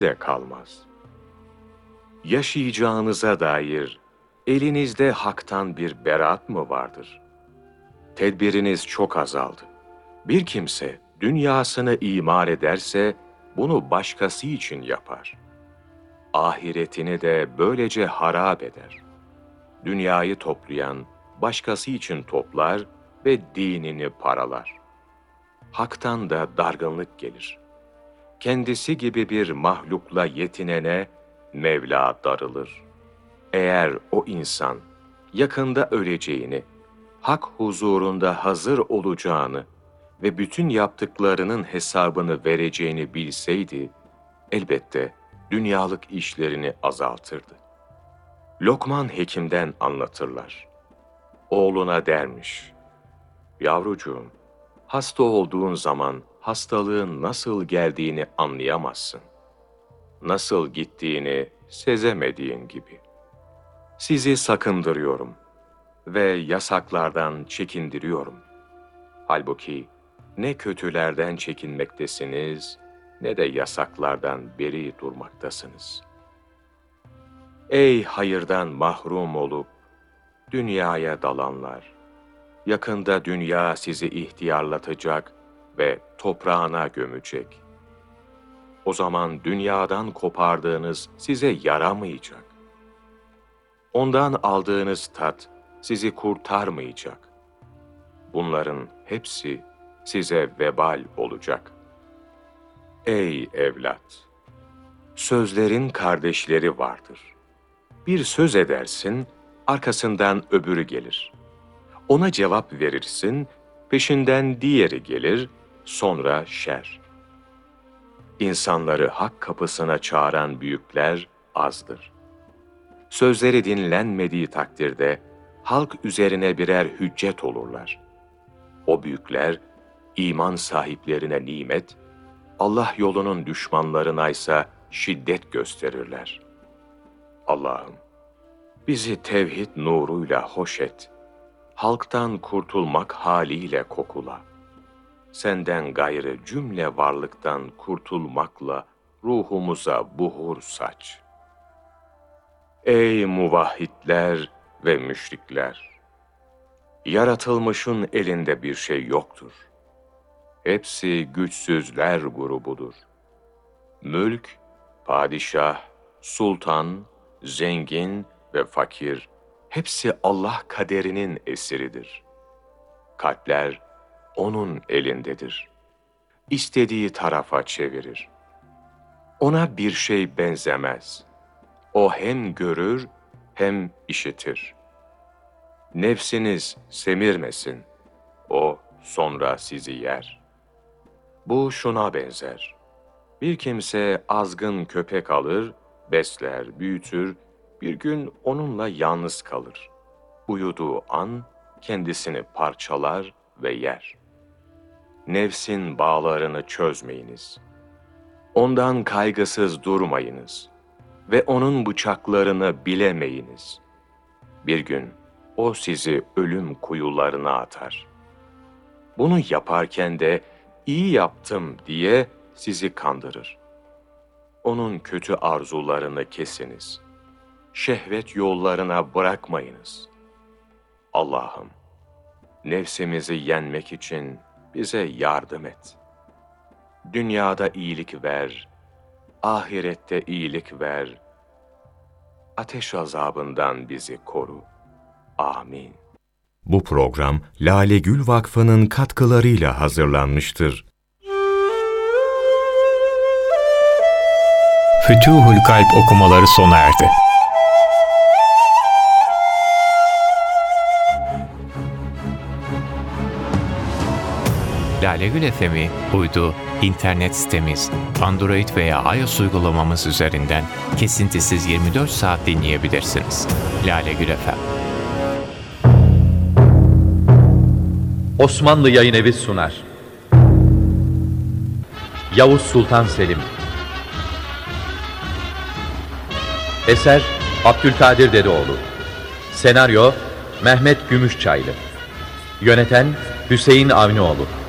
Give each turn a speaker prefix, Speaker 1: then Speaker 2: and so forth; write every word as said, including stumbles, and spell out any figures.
Speaker 1: de kalmaz. Yaşayacağınıza dair elinizde haktan bir beraat mı vardır? Tedbiriniz çok azaldı. Bir kimse dünyasını imar ederse bunu başkası için yapar. Ahiretini de böylece harap eder. Dünyayı toplayan başkası için toplar ve dinini paralar. Hak'tan da dargınlık gelir. Kendisi gibi bir mahlukla yetinene Mevla darılır. Eğer o insan yakında öleceğini, Hak huzurunda hazır olacağını ve bütün yaptıklarının hesabını vereceğini bilseydi, elbette dünyalık işlerini azaltırdı. Lokman Hekim'den anlatırlar. Oğluna dermiş, yavrucuğum, hasta olduğun zaman hastalığın nasıl geldiğini anlayamazsın. Nasıl gittiğini sezemediğin gibi. Sizi sakındırıyorum ve yasaklardan çekindiriyorum. Halbuki ne kötülerden çekinmektesiniz, ne de yasaklardan beri durmaktasınız. Ey hayırdan mahrum olup dünyaya dalanlar! Yakında dünya sizi ihtiyarlatacak ve toprağına gömecek. O zaman dünyadan kopardığınız size yaramayacak. Ondan aldığınız tat sizi kurtarmayacak. Bunların hepsi size vebal olacak. Ey evlat! Sözlerin kardeşleri vardır. Bir söz edersin, arkasından öbürü gelir. Ona cevap verirsin, peşinden diğeri gelir, sonra şer. İnsanları hak kapısına çağıran büyükler azdır. Sözleri dinlenmediği takdirde halk üzerine birer hüccet olurlar. O büyükler iman sahiplerine nimet, Allah yolunun düşmanlarına ise şiddet gösterirler. Allah'ım, bizi tevhid nuruyla hoş et. Halktan kurtulmak haliyle kokula. Senden gayrı cümle varlıktan kurtulmakla ruhumuza buhur saç. Ey muvahhidler ve müşrikler! Yaratılmışın elinde bir şey yoktur. Hepsi güçsüzler grubudur. Mülk, padişah, sultan, zengin ve fakir, hepsi Allah kaderinin esiridir. Kalpler onun elindedir. İstediği tarafa çevirir. Ona bir şey benzemez. O hem görür hem işitir. Nefsiniz semirmesin. O sonra sizi yer. Bu şuna benzer. Bir kimse azgın köpek alır, besler, büyütür, bir gün onunla yalnız kalır. Uyuduğu an kendisini parçalar ve yer. Nefsin bağlarını çözmeyiniz. Ondan kaygısız durmayınız ve onun bıçaklarını bilemeyiniz. Bir gün o sizi ölüm kuyularına atar. Bunu yaparken de iyi yaptım diye sizi kandırır. Onun kötü arzularını kesiniz. Şehvet yollarına bırakmayınız. Allah'ım, nefsimizi yenmek için bize yardım et. Dünyada iyilik ver, ahirette iyilik ver. Ateş azabından bizi koru. Amin.
Speaker 2: Bu program Lale Gül Vakfı'nın katkılarıyla hazırlanmıştır.
Speaker 3: Fütuhul Kalp okumaları sona erdi. Lale Gül F M'i uydu, internet sitemiz, Android veya iOS uygulamamız üzerinden kesintisiz yirmi dört saat dinleyebilirsiniz. Lale Gül F M.
Speaker 4: Osmanlı Yayın Evi sunar. Yavuz Sultan Selim. Eser Abdülkadir Dedeoğlu. Senaryo Mehmet Gümüşçaylı. Yöneten Hüseyin Avnioğlu.